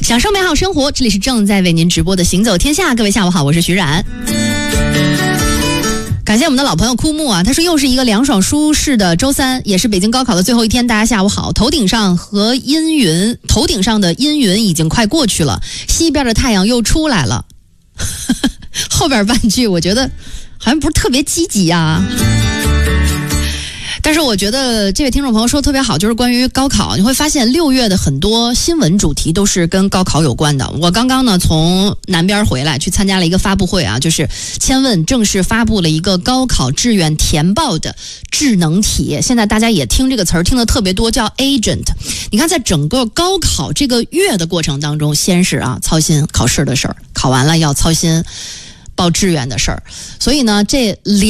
享受美好生活，这里是正在为您直播的行走天下。各位下午好，我是徐冉。感谢我们的老朋友枯木啊，他说又是一个凉爽舒适的周三，也是北京高考的最后一天，大家下午好。头顶上的阴云已经快过去了，西边的太阳又出来了。后边半句我觉得好像不是特别积极啊。但是我觉得这位听众朋友说得特别好，就是关于高考，你会发现6月的很多新闻主题都是跟高考有关的。我刚刚呢从南边回来，去参加了一个发布会啊，就是千问正式发布了一个高考志愿填报的智能体。现在大家也听这个词儿听得特别多，叫 agent。你看在整个高考这个月的过程当中，先是操心考试的事儿，考完了要操心报志愿的事儿，所以呢这